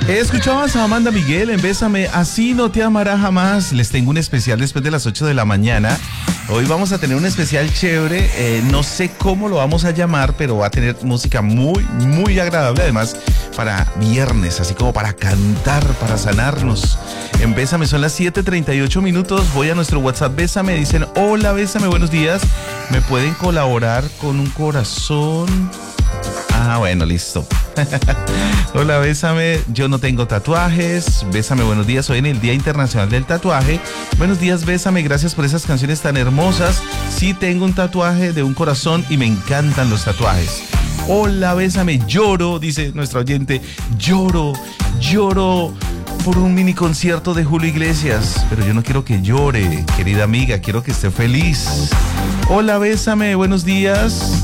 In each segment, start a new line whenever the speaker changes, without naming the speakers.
Escuchabas a Amanda Miguel en Bésame, así no te amará jamás. Les tengo un especial después de las 8 de la mañana. Hoy vamos a tener un especial chévere, no sé cómo lo vamos a llamar, pero va a tener música muy, muy agradable. Además, para viernes, así como para cantar, para sanarnos. En Bésame son las 7:38 minutos. Voy a nuestro WhatsApp Bésame, dicen, hola Bésame, buenos días. ¿Me pueden colaborar con un corazón? Ah, bueno, listo. Hola, Bésame, yo no tengo tatuajes. Bésame, buenos días, hoy en el Día Internacional del Tatuaje. Buenos días, Bésame, gracias por esas canciones tan hermosas. Sí tengo un tatuaje de un corazón y me encantan los tatuajes. Hola, Bésame, lloro, dice nuestra oyente, lloro por un mini concierto de Julio Iglesias, pero yo no quiero que llore, querida amiga, quiero que esté feliz. Hola, Bésame, buenos días.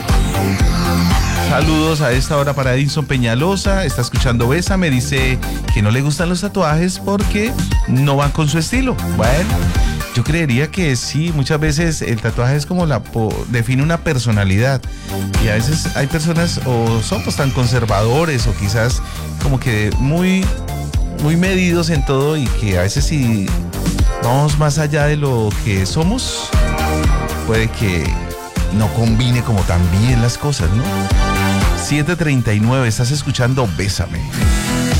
Saludos a esta hora para Edinson Peñalosa, está escuchando Bésame, dice que no le gustan los tatuajes porque no van con su estilo. Bueno, yo creería que sí, muchas veces el tatuaje es como define una personalidad y a veces hay personas o somos tan conservadores o quizás como que muy medidos en todo y que a veces si vamos más allá de lo que somos, puede que no combine como tan bien las cosas, ¿no? 7:39, estás escuchando Bésame.